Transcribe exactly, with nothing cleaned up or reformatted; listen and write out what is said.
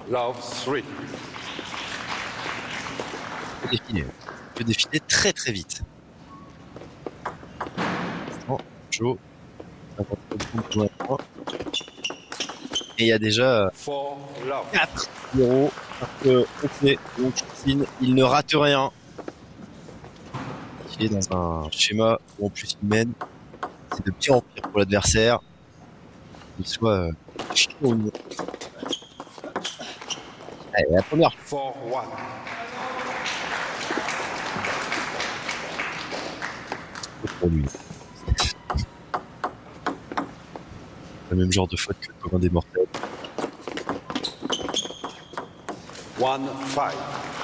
Love three. Il peut défiler. Il peut défiler très très vite. Oh, Joe. Et il y a déjà Four love. quatre zéro. Ok, donc Christine, il ne rate rien. Il est dans un schéma où en plus il mène. C'est de pire en pire pour l'adversaire. Il soit euh, chaud. Allez, la première Four one. pour lui. Le même genre de faute que le commun des mortels. One five.